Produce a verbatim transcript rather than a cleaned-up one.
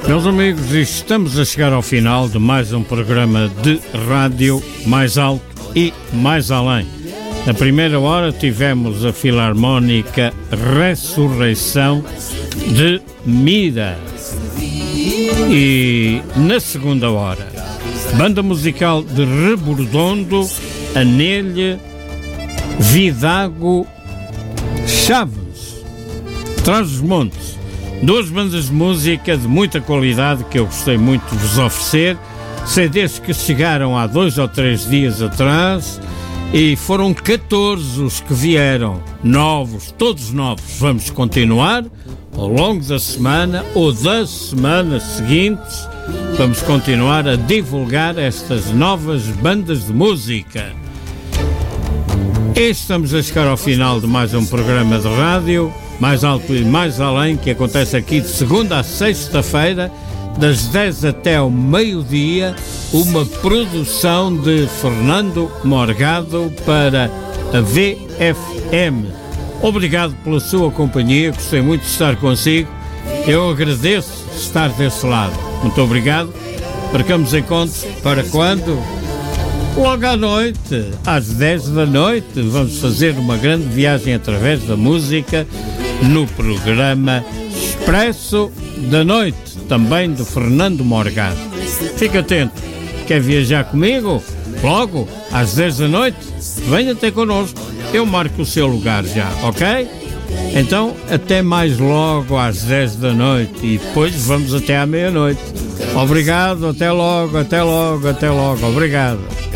Meus amigos, estamos a chegar ao final de mais um programa de rádio mais alto e mais além. Na primeira hora tivemos a Filarmónica Ressurreição de Mira e na segunda hora Banda Musical de Rebordondo, Anelha, Vidago, Chaves, Trás-os-Montes. Duas bandas de música de muita qualidade que eu gostei muito de vos oferecer. C Ds que chegaram há dois ou três dias atrás e foram catorze os que vieram, novos, todos novos. Vamos continuar ao longo da semana ou das semanas seguintes. Vamos continuar a divulgar estas novas bandas de música. E estamos a chegar ao final de mais um programa de rádio mais alto e mais além, que acontece aqui de segunda a sexta-feira, das dez até ao meio-dia, uma produção de Fernando Morgado para a V F M. Obrigado pela sua companhia, gostei muito de estar consigo. Eu agradeço estar desse lado. Muito obrigado. Marcamos encontro para quando? Logo à noite, às dez da noite, vamos fazer uma grande viagem através da música no programa Expresso da Noite, também de Fernando Morgado. Fique atento. Quer viajar comigo? Logo, às dez da noite, venha até connosco. Eu marco o seu lugar já, ok? Então, até mais logo às dez da noite e depois vamos até à meia-noite. Obrigado, até logo, até logo, até logo. Obrigado.